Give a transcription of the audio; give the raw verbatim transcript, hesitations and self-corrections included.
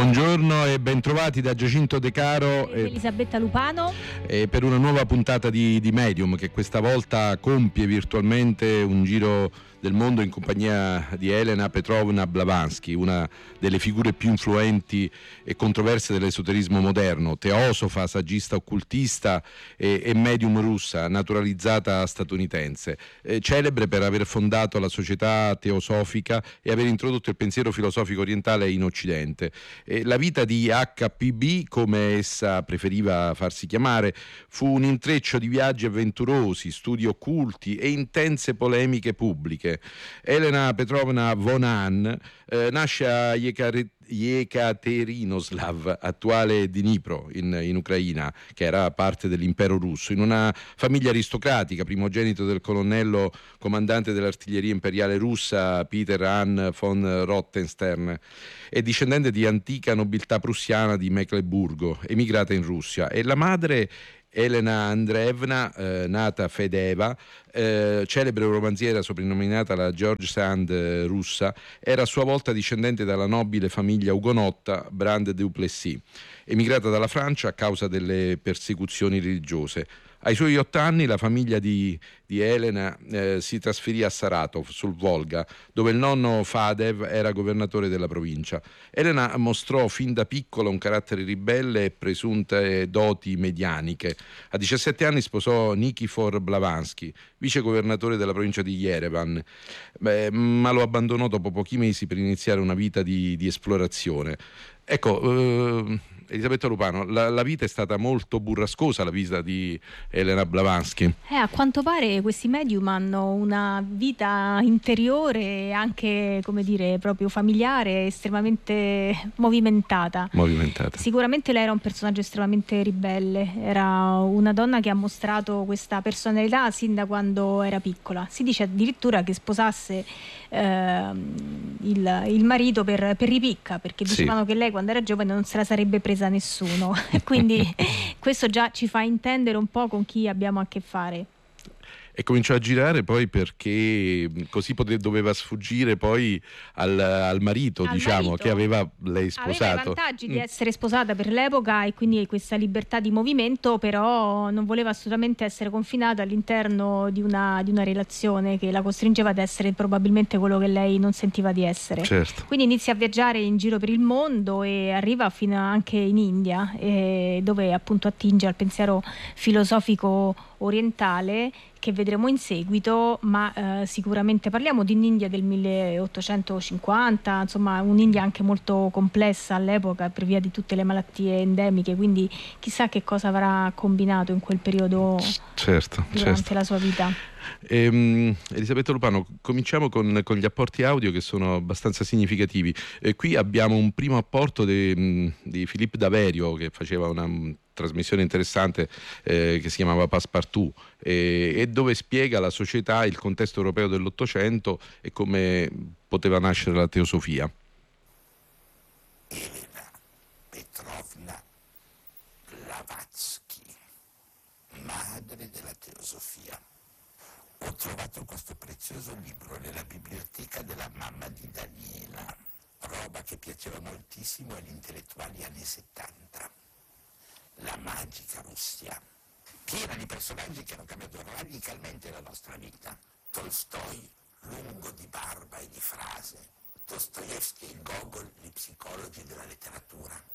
Buongiorno e bentrovati da Giacinto De Caro e Elisabetta Lupano e per una nuova puntata di, di Medium, che questa volta compie virtualmente un giro del mondo in compagnia di Elena Petrovna Blavatsky, una delle figure più influenti e controverse dell'esoterismo moderno, teosofa, saggista occultista e, e medium russa, naturalizzata statunitense, eh, celebre per aver fondato la società teosofica e aver introdotto il pensiero filosofico orientale in Occidente. Eh, la vita di acca pi bi, come essa preferiva farsi chiamare, fu un intreccio di viaggi avventurosi, studi occulti e intense polemiche pubbliche. Elena Petrovna von Hahn eh, nasce a Yekaterinoslav, attuale Dnipro, in, in Ucraina, che era parte dell'impero russo, in una famiglia aristocratica, primogenito del colonnello comandante dell'artiglieria imperiale russa Peter Hahn von Rottenstern, e discendente di antica nobiltà prussiana di Mecleburgo, emigrata in Russia, e la madre Elena Andreevna, eh, nata Fedeva, eh, celebre romanziera soprannominata la George Sand eh, russa, era a sua volta discendente dalla nobile famiglia ugonotta Brand du Plessis, emigrata dalla Francia a causa delle persecuzioni religiose. Ai suoi otto anni la famiglia di, di Elena eh, si trasferì a Saratov, sul Volga, dove il nonno Fadev era governatore della provincia. Elena mostrò fin da piccola un carattere ribelle e presunte doti medianiche. A diciassette anni sposò Nikifor Blavatsky, vice governatore della provincia di Yerevan, Beh, ma lo abbandonò dopo pochi mesi per iniziare una vita di, di esplorazione. Ecco, eh, Elisabetta Lupano, la, la vita è stata molto burrascosa, la vita di Elena Blavatsky. Eh, a quanto pare questi medium hanno una vita interiore, anche, come dire, proprio familiare, estremamente movimentata. Movimentata. Sicuramente lei era un personaggio estremamente ribelle, era una donna che ha mostrato questa personalità sin da quando era piccola. Si dice addirittura che sposasse eh, il, il marito per, per ripicca, perché dicevano sì. che lei quando era giovane non se la sarebbe presa nessuno, e quindi questo già ci fa intendere un po' con chi abbiamo a che fare. E cominciò a girare poi perché così pote- doveva sfuggire poi al, al marito, al diciamo, marito. Che aveva lei sposato. Aveva i vantaggi mm. di essere sposata per l'epoca e quindi questa libertà di movimento, però non voleva assolutamente essere confinata all'interno di una, di una relazione che la costringeva ad essere probabilmente quello che lei non sentiva di essere. Certo. Quindi inizia a viaggiare in giro per il mondo e arriva fino anche in India, eh, dove appunto attinge al pensiero filosofico orientale, che vedremo in seguito, ma eh, sicuramente parliamo di un'India del milleottocentocinquanta, insomma un'India anche molto complessa all'epoca per via di tutte le malattie endemiche, quindi chissà che cosa avrà combinato in quel periodo, certo, durante certo. la sua vita. Ehm, Elisabetta Lupano, cominciamo con, con gli apporti audio, che sono abbastanza significativi. Eh, qui abbiamo un primo apporto di, di Philippe Daverio, che faceva una um, trasmissione interessante eh, che si chiamava Passepartout, eh, e dove spiega la società, il contesto europeo dell'Ottocento e come poteva nascere la teosofia. Elena Petrovna Blavatsky, madre della teosofia. Ho trovato questo prezioso libro nella biblioteca della mamma di Daniela, roba che piaceva moltissimo agli intellettuali anni settanta. La magica Russia, piena di personaggi che hanno cambiato radicalmente la nostra vita. Tolstoi, lungo di barba e di frase. Dostoevsky e Gogol, gli psicologi della letteratura.